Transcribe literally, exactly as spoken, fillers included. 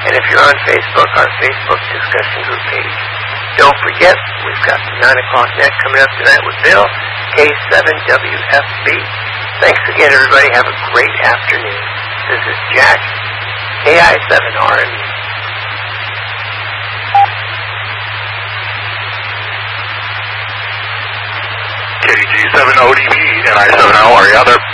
And if you're on Facebook, our Facebook discussion group page. Don't forget, we've got the nine o'clock net coming up tonight with Bill, K seven W F B. Thanks again, everybody. Have a great afternoon. This is Jack, K I seven R M E. K G seven O D B, N I seven L, are you out there?